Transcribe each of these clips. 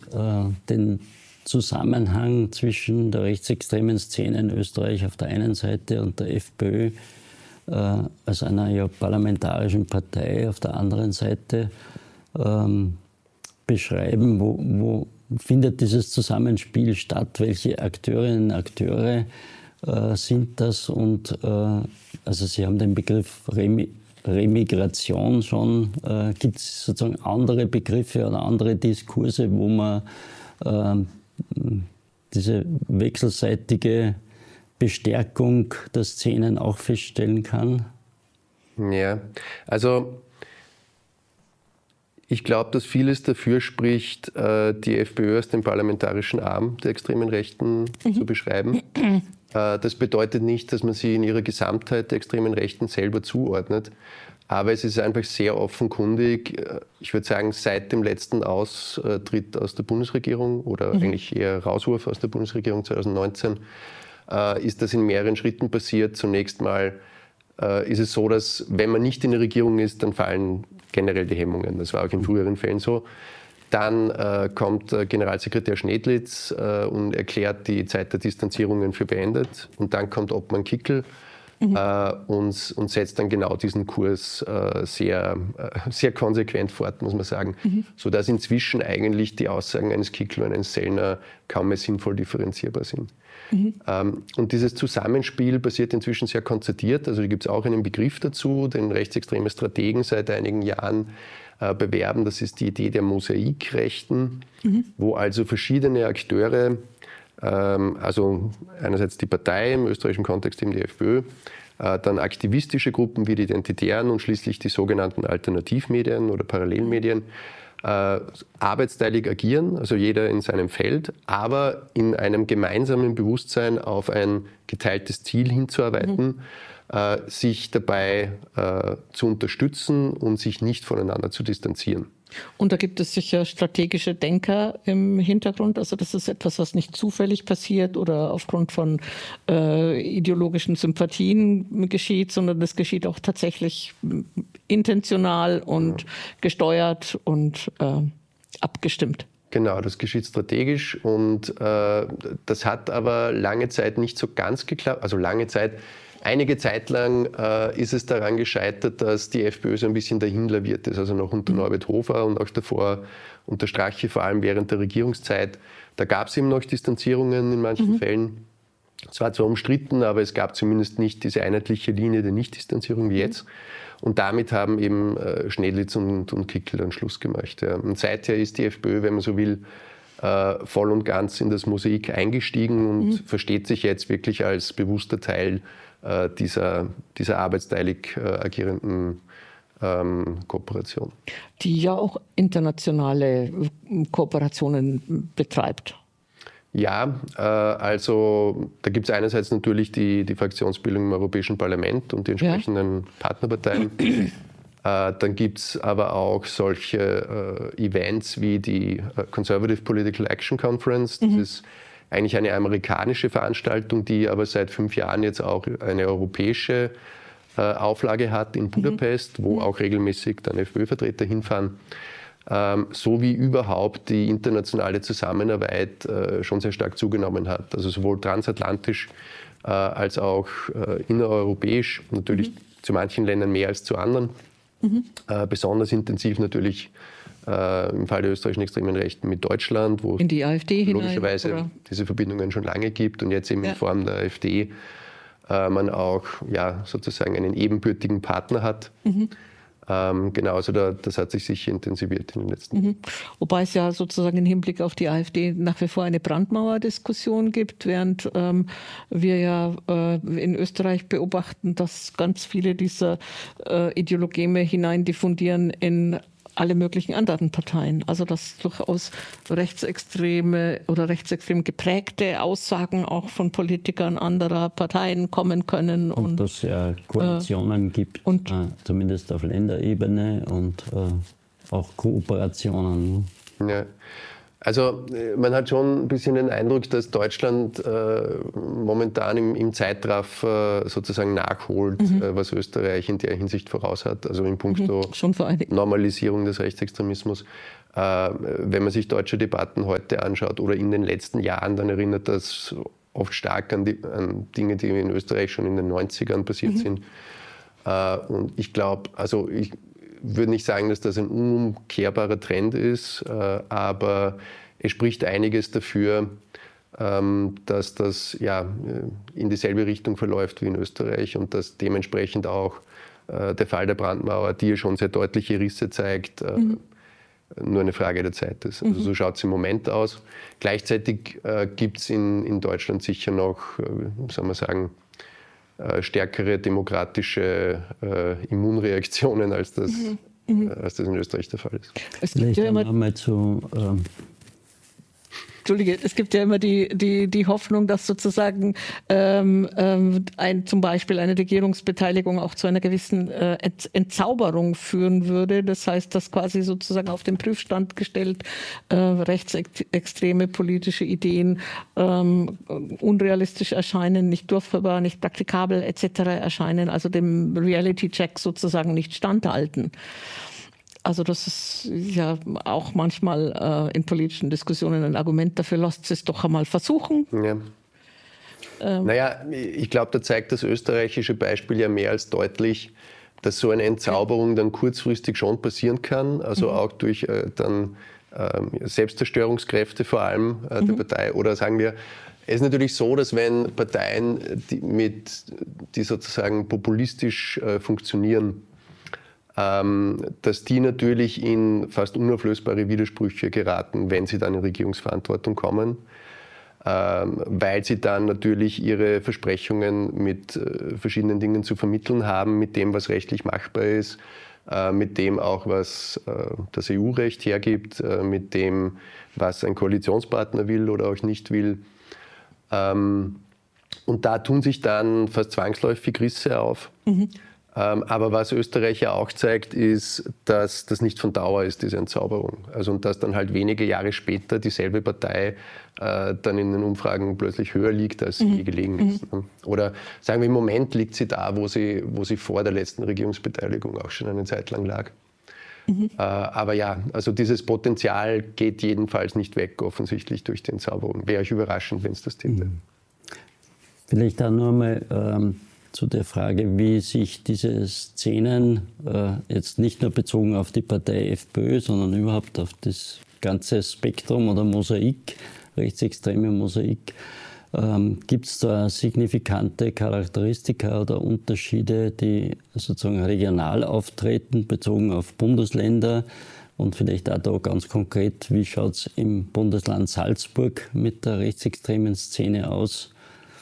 den Zusammenhang zwischen der rechtsextremen Szene in Österreich auf der einen Seite und der FPÖ als einer ja parlamentarischen Partei auf der anderen Seite beschreiben? Wo findet dieses Zusammenspiel statt? Welche Akteurinnen und Akteure sind das? Und also Sie haben den Begriff Remigration schon. Gibt es sozusagen andere Begriffe oder andere Diskurse, wo man diese wechselseitige Bestärkung der Szenen auch feststellen kann? Ja, also ich glaube, dass vieles dafür spricht, die FPÖ als den parlamentarischen Arm der extremen Rechten zu beschreiben. Das bedeutet nicht, dass man sie in ihrer Gesamtheit der extremen Rechten selber zuordnet. Aber es ist einfach sehr offenkundig, ich würde sagen, seit dem letzten Austritt aus der Bundesregierung oder eigentlich eher Rauswurf aus der Bundesregierung 2019, ist das in mehreren Schritten passiert. Zunächst mal ist es so, dass wenn man nicht in der Regierung ist, dann fallen generell die Hemmungen. Das war auch in früheren Fällen so. Dann kommt Generalsekretär Schnedlitz und erklärt die Zeit der Distanzierungen für beendet. Und dann kommt Obmann Kickl und setzt dann genau diesen Kurs sehr konsequent fort, muss man sagen. Sodass inzwischen eigentlich die Aussagen eines Kickl und eines Sellner kaum mehr sinnvoll differenzierbar sind. Und dieses Zusammenspiel passiert inzwischen sehr konzertiert. Also da gibt es auch einen Begriff dazu, den rechtsextreme Strategen seit einigen Jahren bewerben. Das ist die Idee der Mosaikrechten, wo also verschiedene Akteure, also einerseits die Partei, im österreichischen Kontext eben die FPÖ, dann aktivistische Gruppen wie die Identitären und schließlich die sogenannten Alternativmedien oder Parallelmedien, arbeitsteilig agieren, also jeder in seinem Feld, aber in einem gemeinsamen Bewusstsein auf ein geteiltes Ziel hinzuarbeiten, sich dabei zu unterstützen und sich nicht voneinander zu distanzieren. Und da gibt es sicher strategische Denker im Hintergrund. Also das ist etwas, was nicht zufällig passiert oder aufgrund von ideologischen Sympathien geschieht, sondern das geschieht auch tatsächlich intentional und gesteuert und abgestimmt. Genau, das geschieht strategisch und das hat aber lange Zeit nicht so ganz geklappt. Also einige Zeit lang ist es daran gescheitert, dass die FPÖ so ein bisschen dahin laviert ist, also noch unter Norbert Hofer und auch davor unter Strache, vor allem während der Regierungszeit. Da gab es eben noch Distanzierungen in manchen Fällen. Es war zwar umstritten, aber es gab zumindest nicht diese einheitliche Linie der Nichtdistanzierung wie jetzt. Und damit haben eben Schnedlitz und Kickl dann Schluss gemacht. Ja. Und seither ist die FPÖ, wenn man so will, voll und ganz in das Mosaik eingestiegen und versteht sich jetzt wirklich als bewusster Teil dieser arbeitsteilig agierenden Kooperation. Die ja auch internationale Kooperationen betreibt. Ja, also da gibt es einerseits natürlich die Fraktionsbildung im Europäischen Parlament und die entsprechenden Partnerparteien. Dann gibt es aber auch solche Events wie die Conservative Political Action Conference. Das ist eigentlich eine amerikanische Veranstaltung, die aber seit 5 Jahren jetzt auch eine europäische Auflage hat in Budapest, wo auch regelmäßig dann FPÖ-Vertreter hinfahren. So wie überhaupt die internationale Zusammenarbeit schon sehr stark zugenommen hat. Also sowohl transatlantisch als auch innereuropäisch, natürlich zu manchen Ländern mehr als zu anderen. Besonders intensiv natürlich im Fall der österreichischen extremen Rechten mit Deutschland, wo in die AfD logischerweise hinein, diese Verbindungen schon lange gibt und jetzt eben in Form der AfD man auch sozusagen einen ebenbürtigen Partner hat. Genau, also das hat sich sicher intensiviert in den letzten Jahren. Wobei es ja sozusagen im Hinblick auf die AfD nach wie vor eine Brandmauerdiskussion gibt, während wir ja in Österreich beobachten, dass ganz viele dieser Ideologeme hinein diffundieren in alle möglichen anderen Parteien. Also dass durchaus rechtsextreme oder rechtsextrem geprägte Aussagen auch von Politikern anderer Parteien kommen können. Und dass es ja Koalitionen gibt, zumindest auf Länderebene und auch Kooperationen. Ja. Also man hat schon ein bisschen den Eindruck, dass Deutschland momentan im Zeitraffer sozusagen nachholt, was Österreich in der Hinsicht voraus hat, also in puncto Normalisierung des Rechtsextremismus. Wenn man sich deutsche Debatten heute anschaut oder in den letzten Jahren, dann erinnert das oft stark an Dinge, die in Österreich schon in den 90ern passiert sind. Und ich glaube, also ich würde nicht sagen, dass das ein unumkehrbarer Trend ist, aber es spricht einiges dafür, dass das ja in dieselbe Richtung verläuft wie in Österreich und dass dementsprechend auch der Fall der Brandmauer, die ja schon sehr deutliche Risse zeigt, nur eine Frage der Zeit ist. Also so schaut es im Moment aus. Gleichzeitig gibt es in Deutschland sicher noch, soll man sagen, stärkere demokratische Immunreaktionen, als das in Österreich der Fall ist. Es gibt ja immer, Entschuldige, es gibt ja immer die Hoffnung, dass sozusagen zum Beispiel eine Regierungsbeteiligung auch zu einer gewissen Entzauberung führen würde. Das heißt, dass quasi sozusagen auf den Prüfstand gestellt rechtsextreme politische Ideen unrealistisch erscheinen, nicht durchführbar, nicht praktikabel etc. erscheinen, also dem Reality-Check sozusagen nicht standhalten. Also das ist ja auch manchmal in politischen Diskussionen ein Argument dafür, lasst es doch einmal versuchen. Ja. Naja, ich glaube, da zeigt das österreichische Beispiel ja mehr als deutlich, dass so eine Entzauberung dann kurzfristig schon passieren kann, also auch durch dann Selbstzerstörungskräfte vor allem der Partei. Oder sagen wir, es ist natürlich so, dass wenn Parteien, die sozusagen populistisch funktionieren, dass die natürlich in fast unauflösbare Widersprüche geraten, wenn sie dann in Regierungsverantwortung kommen, weil sie dann natürlich ihre Versprechungen mit verschiedenen Dingen zu vermitteln haben, mit dem, was rechtlich machbar ist, mit dem auch, was das EU-Recht hergibt, mit dem, was ein Koalitionspartner will oder auch nicht will. Und da tun sich dann fast zwangsläufig Risse auf. Aber was Österreich ja auch zeigt, ist, dass das nicht von Dauer ist, diese Entzauberung. Also und dass dann halt wenige Jahre später dieselbe Partei dann in den Umfragen plötzlich höher liegt, als sie je gelegen ist. Oder sagen wir, im Moment liegt sie da, wo sie vor der letzten Regierungsbeteiligung auch schon eine Zeit lang lag. Aber ja, also dieses Potenzial geht jedenfalls nicht weg, offensichtlich durch die Entzauberung. Wäre euch überraschend, wenn es das täte. Vielleicht auch nur mal zu der Frage, wie sich diese Szenen jetzt nicht nur bezogen auf die Partei FPÖ, sondern überhaupt auf das ganze Spektrum oder Mosaik, rechtsextreme Mosaik, gibt es da signifikante Charakteristika oder Unterschiede, die sozusagen regional auftreten, bezogen auf Bundesländer? Und vielleicht auch da ganz konkret, wie schaut es im Bundesland Salzburg mit der rechtsextremen Szene aus?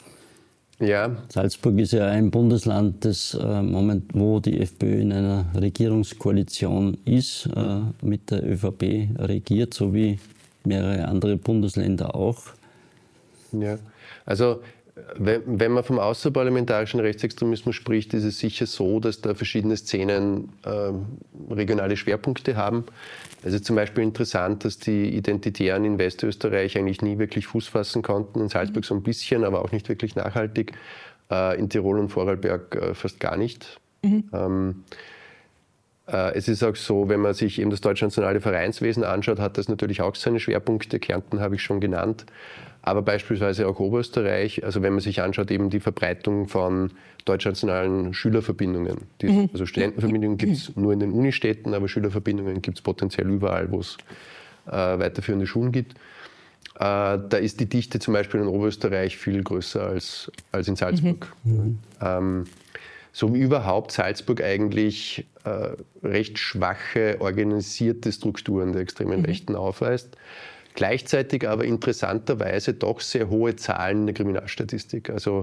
Ja. Salzburg ist ja ein Bundesland, das wo die FPÖ in einer Regierungskoalition ist, mit der ÖVP regiert, so wie mehrere andere Bundesländer auch. Ja, also wenn man vom außerparlamentarischen Rechtsextremismus spricht, ist es sicher so, dass da verschiedene Szenen regionale Schwerpunkte haben. Es ist zum Beispiel interessant, dass die Identitären in Westösterreich eigentlich nie wirklich Fuß fassen konnten. In Salzburg so ein bisschen, aber auch nicht wirklich nachhaltig. In Tirol und Vorarlberg fast gar nicht. Es ist auch so, wenn man sich eben das deutschnationale Vereinswesen anschaut, hat das natürlich auch seine Schwerpunkte. Kärnten habe ich schon genannt. Aber beispielsweise auch Oberösterreich, also wenn man sich anschaut, eben die Verbreitung von deutschnationalen Schülerverbindungen. Also Studentenverbindungen gibt es nur in den Unistädten, aber Schülerverbindungen gibt es potenziell überall, wo es weiterführende Schulen gibt. Da ist die Dichte zum Beispiel in Oberösterreich viel größer als in Salzburg. So wie überhaupt Salzburg eigentlich recht schwache, organisierte Strukturen der extremen Rechten aufweist. Gleichzeitig aber interessanterweise doch sehr hohe Zahlen in der Kriminalstatistik. Also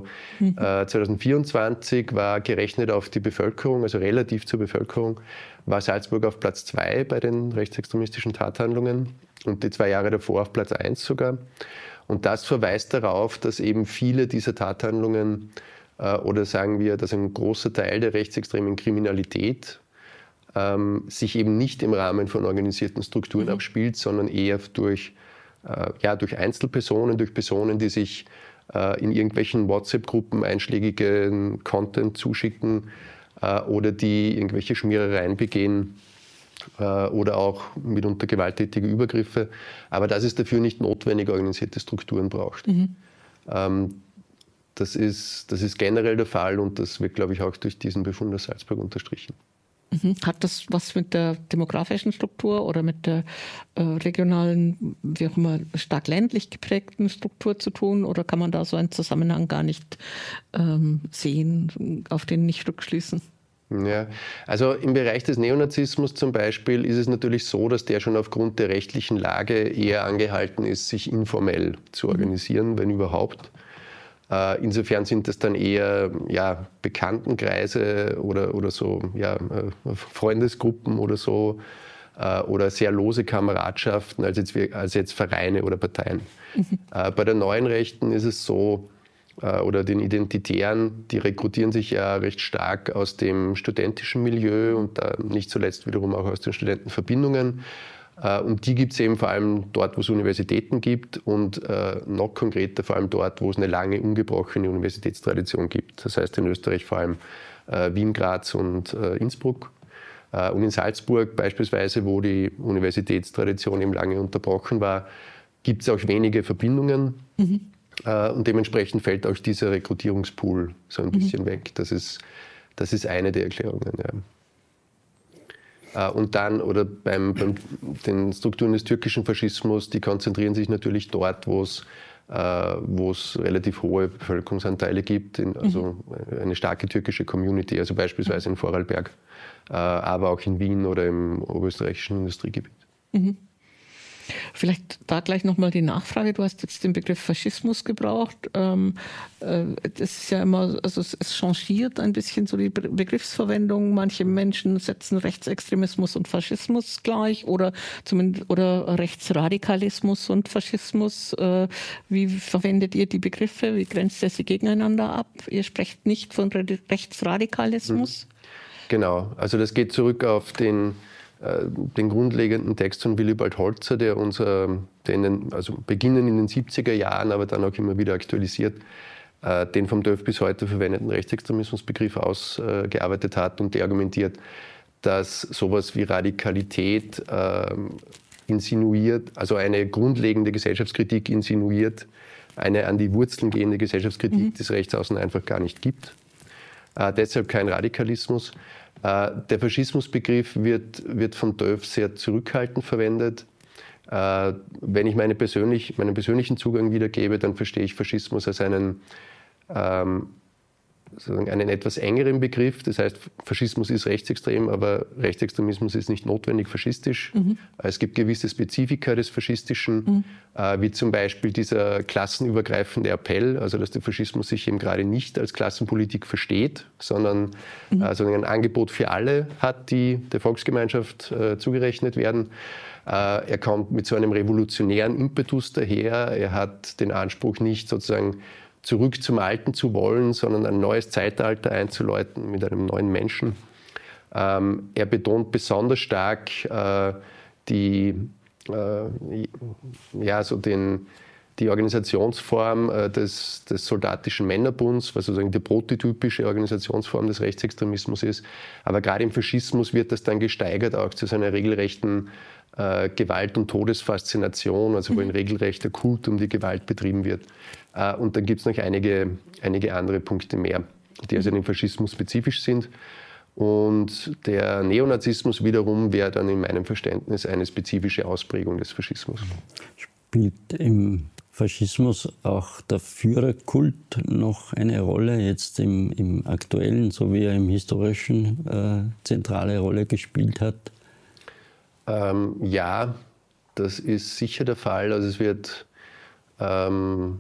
2024 war gerechnet auf die Bevölkerung, also relativ zur Bevölkerung, war Salzburg auf Platz 2 bei den rechtsextremistischen Tathandlungen und die 2 Jahre davor auf Platz 1 sogar. Und das verweist darauf, dass eben viele dieser Tathandlungen oder sagen wir, dass ein großer Teil der rechtsextremen Kriminalität sich eben nicht im Rahmen von organisierten Strukturen abspielt, sondern eher durch durch Einzelpersonen, durch Personen, die sich in irgendwelchen WhatsApp-Gruppen einschlägigen Content zuschicken oder die irgendwelche Schmierereien begehen oder auch mitunter gewalttätige Übergriffe, aber dass es dafür nicht notwendig organisierte Strukturen braucht. Das ist generell der Fall und das wird, glaube ich, auch durch diesen Befund aus Salzburg unterstrichen. Hat das was mit der demografischen Struktur oder mit der regionalen, wie auch immer, stark ländlich geprägten Struktur zu tun? Oder kann man da so einen Zusammenhang gar nicht sehen, auf den nicht rückschließen? Ja, also im Bereich des Neonazismus zum Beispiel ist es natürlich so, dass der schon aufgrund der rechtlichen Lage eher angehalten ist, sich informell zu organisieren, wenn überhaupt. Insofern sind das dann eher Bekanntenkreise oder so Freundesgruppen oder so oder sehr lose Kameradschaften als jetzt Vereine oder Parteien. Bei der neuen Rechten ist es so, oder den Identitären, die rekrutieren sich ja recht stark aus dem studentischen Milieu und nicht zuletzt wiederum auch aus den Studentenverbindungen. Und die gibt es eben vor allem dort, wo es Universitäten gibt und noch konkreter vor allem dort, wo es eine lange ungebrochene Universitätstradition gibt. Das heißt in Österreich vor allem Wien, Graz und Innsbruck. Und in Salzburg beispielsweise, wo die Universitätstradition eben lange unterbrochen war, gibt es auch wenige Verbindungen. Und dementsprechend fällt auch dieser Rekrutierungspool so ein bisschen weg. Das ist eine der Erklärungen. Ja. Und dann, oder bei den Strukturen des türkischen Faschismus, die konzentrieren sich natürlich dort, wo es relativ hohe Bevölkerungsanteile gibt, also eine starke türkische Community, also beispielsweise in Vorarlberg, aber auch in Wien oder im oberösterreichischen Industriegebiet. Vielleicht da gleich nochmal die Nachfrage. Du hast jetzt den Begriff Faschismus gebraucht. Das ist ja immer, also es changiert ein bisschen so die Begriffsverwendung. Manche Menschen setzen Rechtsextremismus und Faschismus gleich oder Rechtsradikalismus und Faschismus. Wie verwendet ihr die Begriffe? Wie grenzt ihr sie gegeneinander ab? Ihr sprecht nicht von Rechtsradikalismus? Genau, also das geht zurück auf den grundlegenden Text von Willibald Holzer, der beginnen in den 70er Jahren, aber dann auch immer wieder aktualisiert, den vom TÜV bis heute verwendeten Rechtsextremismusbegriff ausgearbeitet hat und der argumentiert, dass sowas wie Radikalität insinuiert, also eine grundlegende Gesellschaftskritik insinuiert, eine an die Wurzeln gehende Gesellschaftskritik des Rechtsaußen einfach gar nicht gibt. Deshalb kein Radikalismus. Der Faschismusbegriff wird vom TÜV sehr zurückhaltend verwendet. Wenn ich meinen persönlichen Zugang wiedergebe, dann verstehe ich Faschismus als einen etwas engeren Begriff. Das heißt, Faschismus ist rechtsextrem, aber Rechtsextremismus ist nicht notwendig faschistisch. Es gibt gewisse Spezifika des Faschistischen, wie zum Beispiel dieser klassenübergreifende Appell, also dass der Faschismus sich eben gerade nicht als Klassenpolitik versteht, sondern ein Angebot für alle hat, die der Volksgemeinschaft zugerechnet werden. Er kommt mit so einem revolutionären Impetus daher. Er hat den Anspruch, nicht sozusagen zurück zum Alten zu wollen, sondern ein neues Zeitalter einzuläuten mit einem neuen Menschen. Er betont besonders stark die Organisationsform des soldatischen Männerbunds, was sozusagen die prototypische Organisationsform des Rechtsextremismus ist. Aber gerade im Faschismus wird das dann gesteigert auch zu so einer regelrechten Gewalt- und Todesfaszination, also wo ein regelrechter Kult um die Gewalt betrieben wird. Und dann gibt es noch einige andere Punkte mehr, die also dem Faschismus spezifisch sind. Und der Neonazismus wiederum wäre dann in meinem Verständnis eine spezifische Ausprägung des Faschismus. Spielt im Faschismus auch der Führerkult noch eine Rolle, jetzt im aktuellen, so wie er im historischen zentrale Rolle gespielt hat? Ja, das ist sicher der Fall. Also es wird, sagen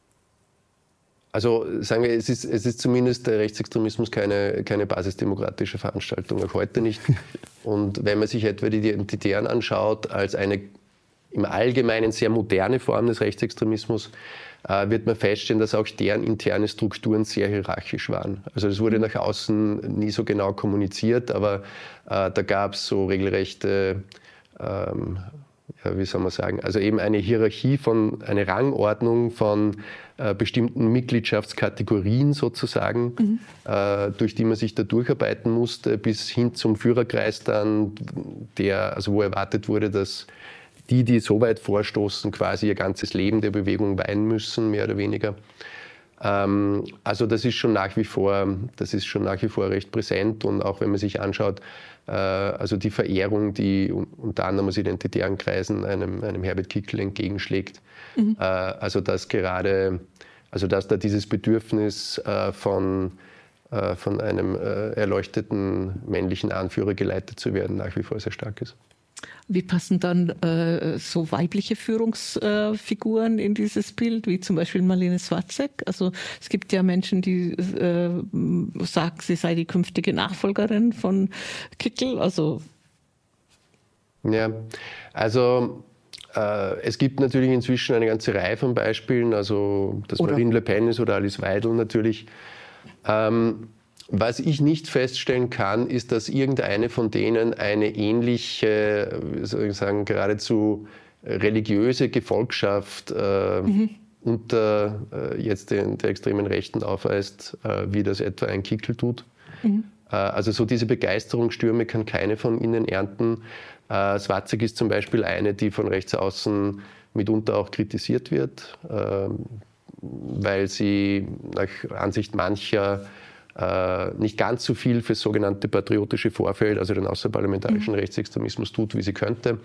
wir, es ist zumindest der Rechtsextremismus keine basisdemokratische Veranstaltung, auch heute nicht. Und wenn man sich etwa die Identitären anschaut, als eine im Allgemeinen sehr moderne Form des Rechtsextremismus, wird man feststellen, dass auch deren interne Strukturen sehr hierarchisch waren. Also das wurde nach außen nie so genau kommuniziert, aber da gab es so regelrechte wie soll man sagen, also eben eine Hierarchie eine Rangordnung von bestimmten Mitgliedschaftskategorien sozusagen, durch die man sich da durcharbeiten musste, bis hin zum Führerkreis dann, wo erwartet wurde, dass die so weit vorstoßen, quasi ihr ganzes Leben der Bewegung weihen müssen, mehr oder weniger. Also das ist schon nach wie vor recht präsent, und auch wenn man sich anschaut, also die Verehrung, die unter anderem aus identitären Kreisen einem Herbert Kickl entgegenschlägt, dass da dieses Bedürfnis von einem erleuchteten männlichen Anführer geleitet zu werden, nach wie vor sehr stark ist. Wie passen dann so weibliche Führungsfiguren in dieses Bild, wie zum Beispiel Marlene Swarzek? Also es gibt ja Menschen, die sagen, sie sei die künftige Nachfolgerin von Kickl. Es gibt natürlich inzwischen eine ganze Reihe von Beispielen, also dass Marine Le Pen ist oder Alice Weidel natürlich. Was ich nicht feststellen kann, ist, dass irgendeine von denen eine ähnliche, soll ich sagen, geradezu religiöse Gefolgschaft unter jetzt der extremen Rechten aufweist, wie das etwa ein Kickl tut. Also so diese Begeisterungsstürme kann keine von ihnen ernten. Swarzek ist zum Beispiel eine, die von rechts außen mitunter auch kritisiert wird, weil sie nach Ansicht mancher nicht ganz so viel für das sogenannte patriotische Vorfeld, also den außerparlamentarischen Rechtsextremismus tut, wie sie könnte.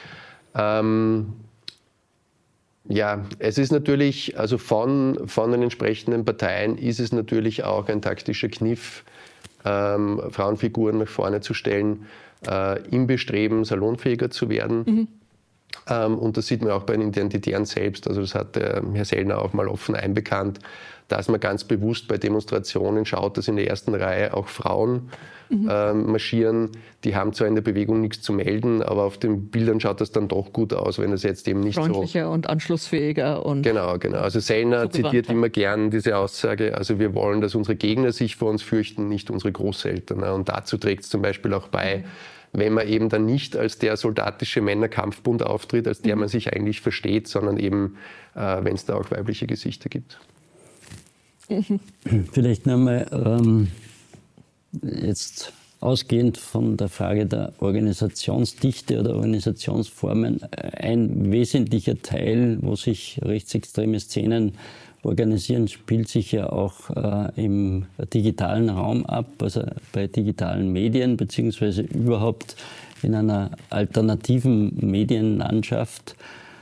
Es ist natürlich, also von den entsprechenden Parteien ist es natürlich auch ein taktischer Kniff, Frauenfiguren nach vorne zu stellen, im Bestreben, salonfähiger zu werden. Und das sieht man auch bei den Identitären selbst. Also das hat der Herr Sellner auch mal offen einbekannt, dass man ganz bewusst bei Demonstrationen schaut, dass in der ersten Reihe auch Frauen marschieren. Die haben zwar in der Bewegung nichts zu melden, aber auf den Bildern schaut das dann doch gut aus, wenn das jetzt eben nicht freundlicher und anschlussfähiger. Und genau. Also Sellner zitiert immer gern diese Aussage, also wir wollen, dass unsere Gegner sich vor uns fürchten, nicht unsere Großeltern. Und dazu trägt es zum Beispiel auch bei, wenn man eben dann nicht als der soldatische Männerkampfbund auftritt, als der man sich eigentlich versteht, sondern eben, wenn es da auch weibliche Gesichter gibt. Vielleicht nochmal jetzt ausgehend von der Frage der Organisationsdichte oder Organisationsformen, ein wesentlicher Teil, wo sich rechtsextreme Szenen organisieren, spielt sich ja auch im digitalen Raum ab, also bei digitalen Medien, beziehungsweise überhaupt in einer alternativen Medienlandschaft.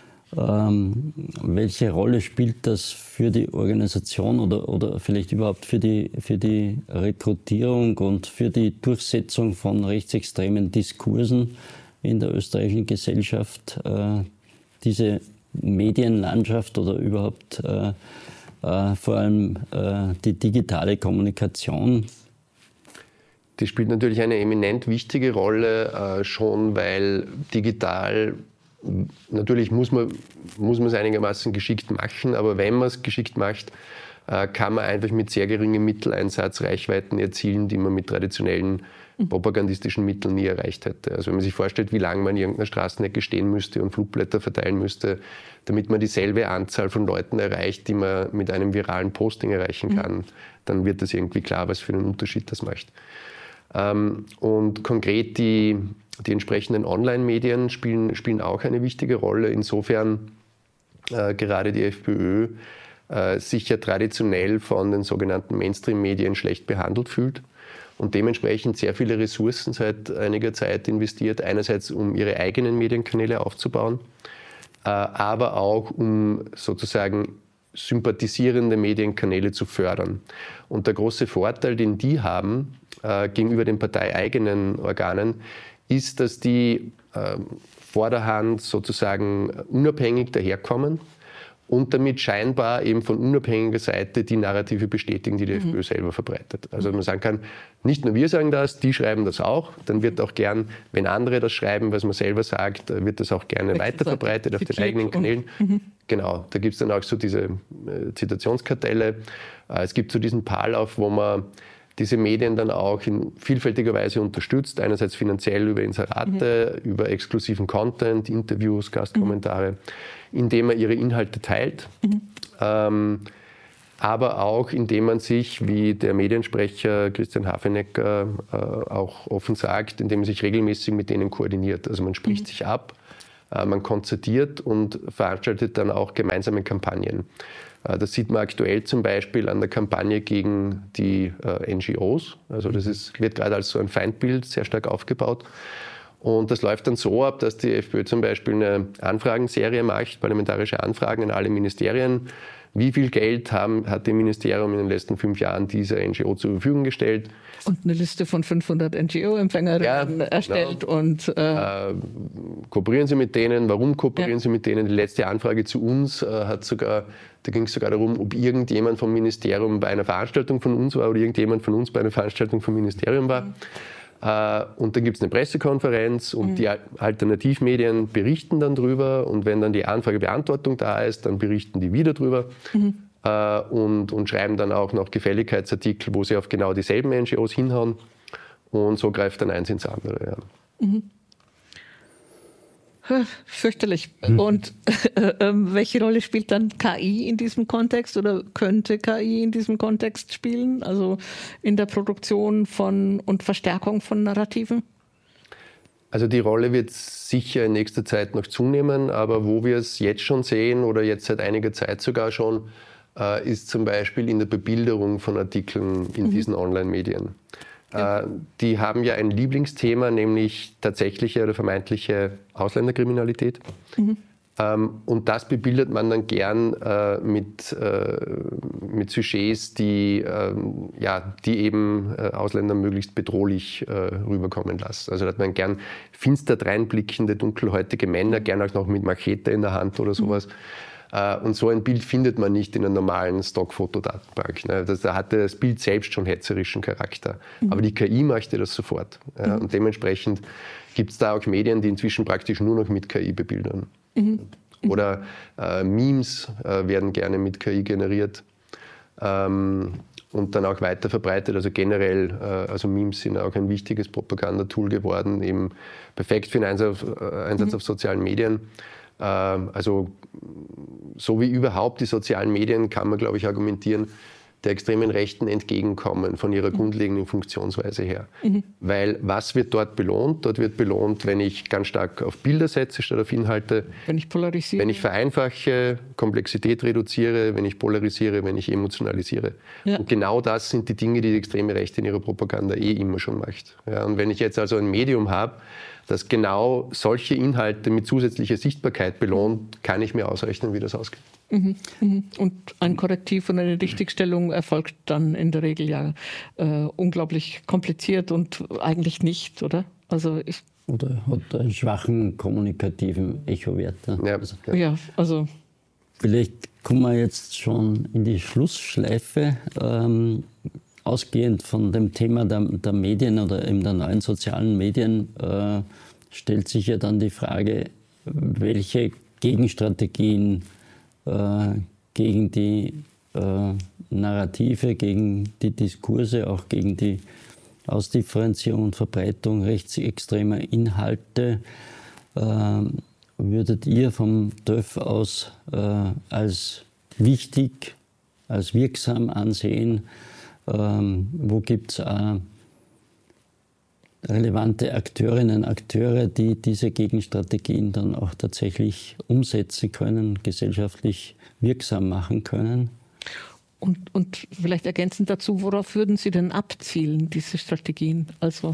Welche Rolle spielt das für die Organisation oder vielleicht überhaupt für die Rekrutierung und für die Durchsetzung von rechtsextremen Diskursen in der österreichischen Gesellschaft, diese Medienlandschaft oder überhaupt vor allem die digitale Kommunikation? Die spielt natürlich eine eminent wichtige Rolle, schon weil digital, natürlich muss man es einigermaßen geschickt machen, aber wenn man es geschickt macht, kann man einfach mit sehr geringem Mitteleinsatz Reichweiten erzielen, die man mit traditionellen propagandistischen Mitteln nie erreicht hätte. Also wenn man sich vorstellt, wie lange man in irgendeiner Straßenecke stehen müsste und Flugblätter verteilen müsste, damit man dieselbe Anzahl von Leuten erreicht, die man mit einem viralen Posting erreichen kann, dann wird das irgendwie klar, was für einen Unterschied das macht. Und konkret die entsprechenden Online-Medien spielen auch eine wichtige Rolle. Insofern gerade die FPÖ sich ja traditionell von den sogenannten Mainstream-Medien schlecht behandelt fühlt und dementsprechend sehr viele Ressourcen seit einiger Zeit investiert. Einerseits, um ihre eigenen Medienkanäle aufzubauen, aber auch um sozusagen sympathisierende Medienkanäle zu fördern. Und der große Vorteil, den die haben gegenüber den parteieigenen Organen, ist, dass die vorderhand sozusagen unabhängig daherkommen und damit scheinbar eben von unabhängiger Seite die Narrative bestätigen, die die FPÖ selber verbreitet. Also man sagen kann, nicht nur wir sagen das, die schreiben das auch. Dann wird auch gern, wenn andere das schreiben, was man selber sagt, wird das auch gerne weiterverbreitet auf den eigenen Kanälen. Genau, da gibt es dann auch so diese Zitationskartelle. Es gibt so diesen Paarlauf, wo man diese Medien dann auch in vielfältiger Weise unterstützt, einerseits finanziell über Inserate, über exklusiven Content, Interviews, Gastkommentare, indem er ihre Inhalte teilt, aber auch indem man sich, wie der Mediensprecher Christian Hafenecker auch offen sagt, indem man sich regelmäßig mit denen koordiniert. Also man spricht sich ab, man konzertiert und veranstaltet dann auch gemeinsame Kampagnen. Das sieht man aktuell zum Beispiel an der Kampagne gegen die NGOs. Also das wird gerade als so ein Feindbild sehr stark aufgebaut. Und das läuft dann so ab, dass die FPÖ zum Beispiel eine Anfragenserie macht, parlamentarische Anfragen an alle Ministerien. Wie viel Geld hat das Ministerium in den letzten 5 Jahren dieser NGO zur Verfügung gestellt? Und eine Liste von 500 NGO-Empfängerinnen erstellt. Genau. Und kooperieren Sie mit denen? Warum kooperieren Sie mit denen? Die letzte Anfrage zu uns da ging es sogar darum, ob irgendjemand vom Ministerium bei einer Veranstaltung von uns war oder irgendjemand von uns bei einer Veranstaltung vom Ministerium war. Und dann gibt es eine Pressekonferenz und die Alternativmedien berichten dann drüber. Und wenn dann die Anfragebeantwortung da ist, dann berichten die wieder drüber und schreiben dann auch noch Gefälligkeitsartikel, wo sie auf genau dieselben NGOs hinhauen. Und so greift dann eins ins andere. Ja. Fürchterlich. Und welche Rolle spielt dann KI in diesem Kontext oder könnte KI in diesem Kontext spielen? Also in der Produktion von und Verstärkung von Narrativen? Also die Rolle wird sicher in nächster Zeit noch zunehmen, aber wo wir es jetzt schon sehen oder jetzt seit einiger Zeit sogar schon, ist zum Beispiel in der Bebilderung von Artikeln in diesen Online-Medien. Die haben ja ein Lieblingsthema, nämlich tatsächliche oder vermeintliche Ausländerkriminalität. Und das bebildert man dann gern mit Sujets, die eben Ausländer möglichst bedrohlich rüberkommen lassen. Also da hat man gern finster dreinblickende, dunkelhäutige Männer, gern auch noch mit Machete in der Hand oder sowas. Und so ein Bild findet man nicht in einer normalen Stockfotodatenbank. Da hat das Bild selbst schon hetzerischen Charakter. Aber die KI möchte das sofort. Und dementsprechend gibt es da auch Medien, die inzwischen praktisch nur noch mit KI bebildern. Oder Memes werden gerne mit KI generiert und dann auch weiter verbreitet. Also generell, also Memes sind auch ein wichtiges Propagandatool geworden, eben perfekt für den Einsatz auf sozialen Medien. Also so wie überhaupt die sozialen Medien kann man, glaube ich, argumentieren, der extremen Rechten entgegenkommen von ihrer grundlegenden Funktionsweise her. Weil was wird dort belohnt? Dort wird belohnt, wenn ich ganz stark auf Bilder setze statt auf Inhalte. Wenn ich polarisiere. Wenn ich vereinfache, Komplexität reduziere, wenn ich polarisiere, wenn ich emotionalisiere. Ja. Und genau das sind die Dinge, die die extreme Rechte in ihrer Propaganda immer schon macht. Ja, und wenn ich jetzt also ein Medium habe, das genau solche Inhalte mit zusätzlicher Sichtbarkeit belohnt, kann ich mir ausrechnen, wie das ausgeht. Und ein Korrektiv und eine Richtigstellung erfolgt dann in der Regel ja unglaublich kompliziert und eigentlich nicht, oder? Oder hat einen schwachen kommunikativen Echowert. Also vielleicht kommen wir jetzt schon in die Schlussschleife. Ausgehend von dem Thema der Medien oder eben der neuen sozialen Medien stellt sich ja dann die Frage, welche Gegenstrategien gegen die Narrative, gegen die Diskurse, auch gegen die Ausdifferenzierung und Verbreitung rechtsextremer Inhalte würdet ihr vom TÜV aus als wichtig, als wirksam ansehen? Wo gibt es relevante Akteurinnen und Akteure, die diese Gegenstrategien dann auch tatsächlich umsetzen können, gesellschaftlich wirksam machen können? Und vielleicht ergänzend dazu, worauf würden Sie denn abzielen, diese Strategien? Also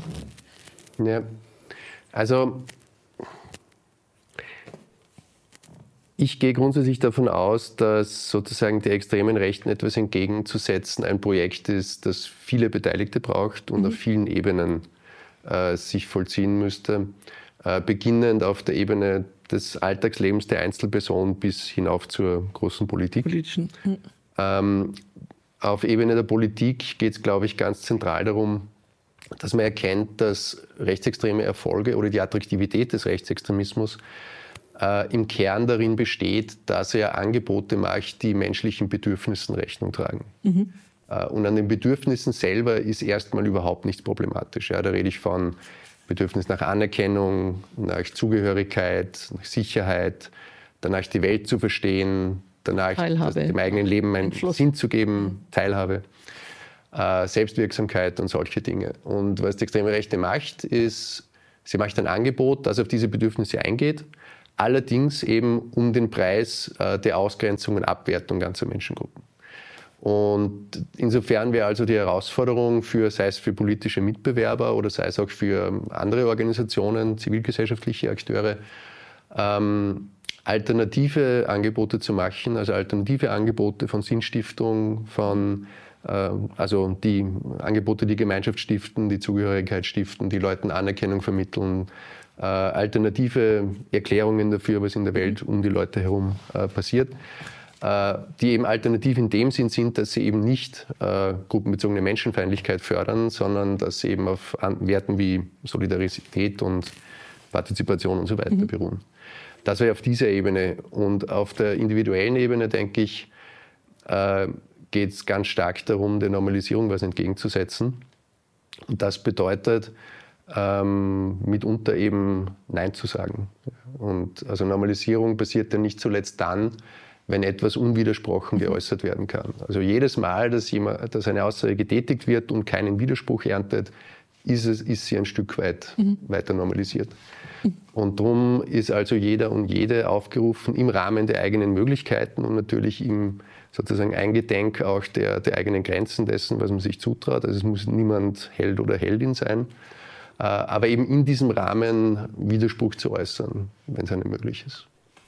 ich gehe grundsätzlich davon aus, dass sozusagen der extremen Rechten etwas entgegenzusetzen ein Projekt ist, das viele Beteiligte braucht und auf vielen Ebenen sich vollziehen müsste. Beginnend auf der Ebene des Alltagslebens der Einzelperson bis hinauf zur großen Politik. Auf Ebene der Politik geht es, glaube ich, ganz zentral darum, dass man erkennt, dass rechtsextreme Erfolge oder die Attraktivität des Rechtsextremismus im Kern darin besteht, dass er Angebote macht, die menschlichen Bedürfnissen Rechnung tragen. Und an den Bedürfnissen selber ist erstmal überhaupt nichts problematisch. Ja, da rede ich von Bedürfnis nach Anerkennung, nach Zugehörigkeit, nach Sicherheit, danach die Welt zu verstehen, danach dem eigenen Leben einen Sinn zu geben, Teilhabe, Selbstwirksamkeit und solche Dinge. Und was die extreme Rechte macht, ist, sie macht ein Angebot, das auf diese Bedürfnisse eingeht, allerdings eben um den Preis der Ausgrenzung und Abwertung ganzer Menschengruppen. Und insofern wäre also die Herausforderung sei es für politische Mitbewerber oder sei es auch für andere Organisationen, zivilgesellschaftliche Akteure, alternative Angebote zu machen, also alternative Angebote von Sinnstiftung, also die Angebote, die Gemeinschaft stiften, die Zugehörigkeit stiften, die Leuten Anerkennung vermitteln, alternative Erklärungen dafür, was in der Welt um die Leute herum passiert, die eben alternativ in dem Sinn sind, dass sie eben nicht gruppenbezogene Menschenfeindlichkeit fördern, sondern dass sie eben auf Werten wie Solidarität und Partizipation und so weiter beruhen. Das wäre auf dieser Ebene. Und auf der individuellen Ebene, denke ich, geht es ganz stark darum, der Normalisierung was entgegenzusetzen. Und das bedeutet, mitunter eben Nein zu sagen. Und also Normalisierung passiert ja nicht zuletzt dann, wenn etwas unwidersprochen geäußert werden kann. Also jedes Mal, dass eine Aussage getätigt wird und keinen Widerspruch erntet, ist sie ein Stück weit weiter normalisiert. Und darum ist also jeder und jede aufgerufen, im Rahmen der eigenen Möglichkeiten und natürlich im sozusagen Eingedenk auch der eigenen Grenzen dessen, was man sich zutraut. Also es muss niemand Held oder Heldin sein, aber eben in diesem Rahmen Widerspruch zu äußern, wenn es einem möglich ist.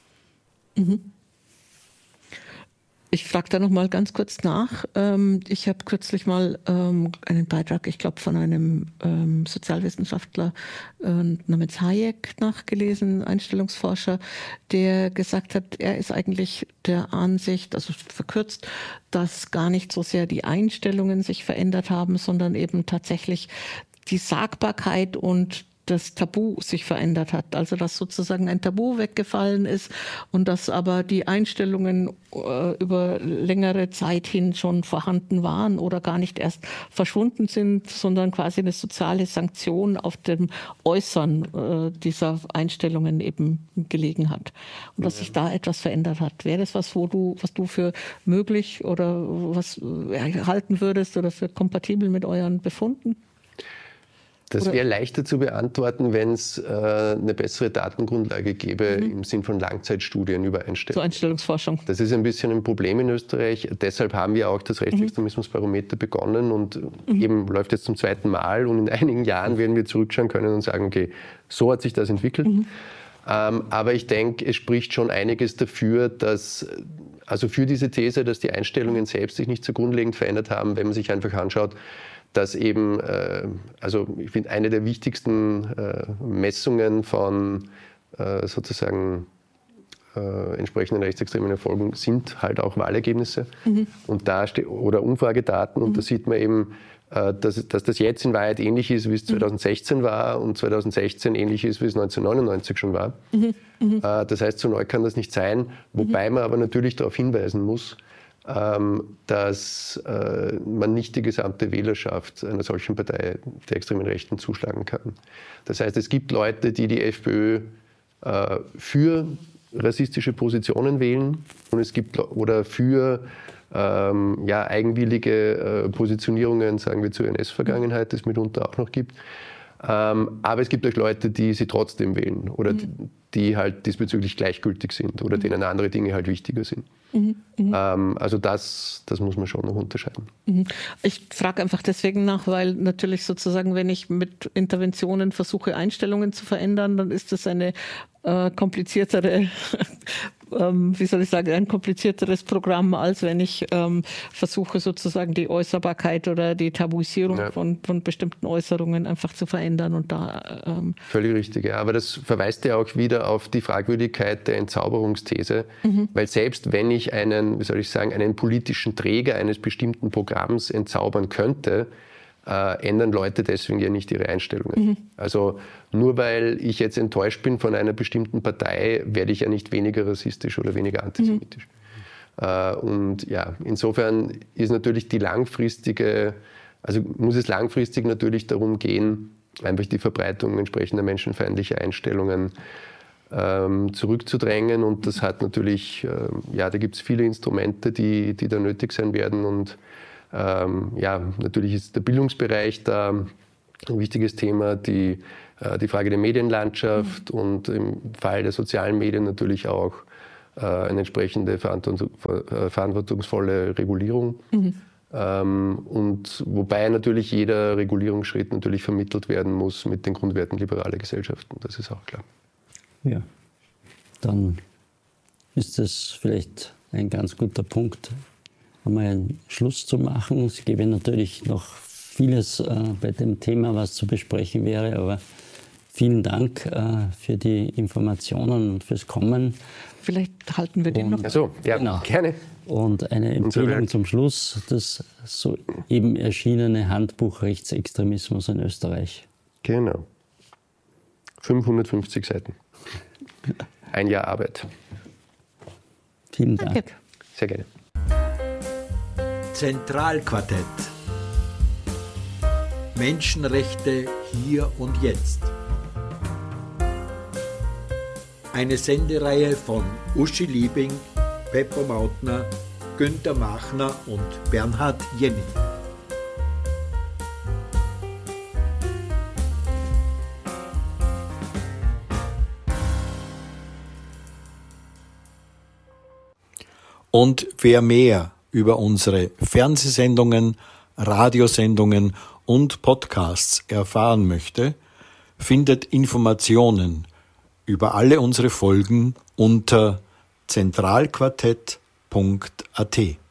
Ich frage da noch mal ganz kurz nach. Ich habe kürzlich mal einen Beitrag, ich glaube, von einem Sozialwissenschaftler namens Hayek nachgelesen, Einstellungsforscher, der gesagt hat, er ist eigentlich der Ansicht, also verkürzt, dass gar nicht so sehr die Einstellungen sich verändert haben, sondern eben tatsächlich die Sagbarkeit und das Tabu sich verändert hat. Also dass sozusagen ein Tabu weggefallen ist und dass aber die Einstellungen über längere Zeit hin schon vorhanden waren oder gar nicht erst verschwunden sind, sondern quasi eine soziale Sanktion auf dem Äußern dieser Einstellungen eben gelegen hat. Und dass sich da etwas verändert hat. Wäre das was du für möglich oder was halten würdest oder für kompatibel mit euren Befunden? Das wäre leichter zu beantworten, wenn es eine bessere Datengrundlage gäbe im Sinn von Langzeitstudien über Einstellungen. Zur Einstellungsforschung. Das ist ein bisschen ein Problem in Österreich. Deshalb haben wir auch das Rechtsextremismusbarometer begonnen und eben läuft jetzt zum zweiten Mal. Und in einigen Jahren werden wir zurückschauen können und sagen, okay, so hat sich das entwickelt. Aber ich denke, es spricht schon einiges dafür, also für diese These, dass die Einstellungen selbst sich nicht so grundlegend verändert haben, wenn man sich einfach anschaut, dass eben, also ich finde, eine der wichtigsten Messungen von sozusagen entsprechenden rechtsextremen Erfolgen sind halt auch Wahlergebnisse und oder Umfragedaten. Und da sieht man eben, dass das jetzt in Wahrheit ähnlich ist, wie es 2016 war und 2016 ähnlich ist, wie es 1999 schon war. Das heißt, so neu kann das nicht sein, wobei man aber natürlich darauf hinweisen muss, dass man nicht die gesamte Wählerschaft einer solchen Partei der extremen Rechten zuschlagen kann. Das heißt, es gibt Leute, die die FPÖ für rassistische Positionen wählen und es gibt oder für eigenwillige Positionierungen, sagen wir, zur NS-Vergangenheit, die es mitunter auch noch gibt. Aber es gibt auch Leute, die sie trotzdem wählen oder die halt diesbezüglich gleichgültig sind oder denen andere Dinge halt wichtiger sind. Also das muss man schon noch unterscheiden. Ich frage einfach deswegen nach, weil natürlich sozusagen, wenn ich mit Interventionen versuche, Einstellungen zu verändern, dann ist das eine kompliziertere, ein komplizierteres Programm, als wenn ich versuche, sozusagen die Äußerbarkeit oder die Tabuisierung von bestimmten Äußerungen einfach zu verändern. Und da, völlig richtig, ja. Aber das verweist ja auch wieder auf die Fragwürdigkeit der Entzauberungsthese, weil selbst wenn ich einen politischen Träger eines bestimmten Programms entzaubern könnte, ändern Leute deswegen ja nicht ihre Einstellungen. Also nur weil ich jetzt enttäuscht bin von einer bestimmten Partei, werde ich ja nicht weniger rassistisch oder weniger antisemitisch. Und ja, insofern ist natürlich muss es langfristig natürlich darum gehen, einfach die Verbreitung entsprechender menschenfeindlicher Einstellungen zurückzudrängen. Und das hat natürlich, da gibt es viele Instrumente, die da nötig sein werden. Und natürlich ist der Bildungsbereich da ein wichtiges Thema, die Frage der Medienlandschaft und im Fall der sozialen Medien natürlich auch eine entsprechende verantwortungsvolle Regulierung. Und wobei natürlich jeder Regulierungsschritt natürlich vermittelt werden muss mit den Grundwerten liberaler Gesellschaften, das ist auch klar. Ja, dann ist es vielleicht ein ganz guter Punkt, einmal einen Schluss zu machen. Es gäbe natürlich noch vieles bei dem Thema, was zu besprechen wäre, aber vielen Dank für die Informationen und fürs Kommen. Vielleicht halten wir den noch. Also, ja, genau. Gerne. Und eine Empfehlung zum Schluss, das soeben erschienene Handbuch Rechtsextremismus in Österreich. Genau. 550 Seiten. Ein Jahr Arbeit. Vielen Dank. Danke. Sehr gerne. Zentralquartett. Menschenrechte hier und jetzt. Eine Sendereihe von Uschi Liebing, Beppo Mautner, Günther Machner und Bernhard Jenny. Und wer mehr über unsere Fernsehsendungen, Radiosendungen und Podcasts erfahren möchte, findet Informationen über alle unsere Folgen unter zentralquartett.at.